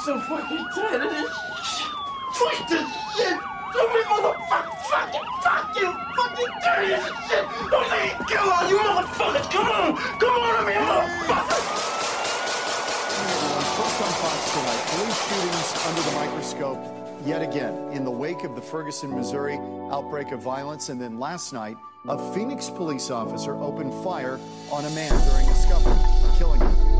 so fucking tired of this shit. Fuck this shit. Stupid motherfucker. Fuck you. Fucking tired of this shit. Don't let me kill all you motherfuckers. Come on. Come on to me, motherfucker. First on Fox tonight, police shootings under the microscope yet again in the wake of the Ferguson, Missouri outbreak of violence. And then last night, a Phoenix police officer opened fire on a man during a scuffle, killing him.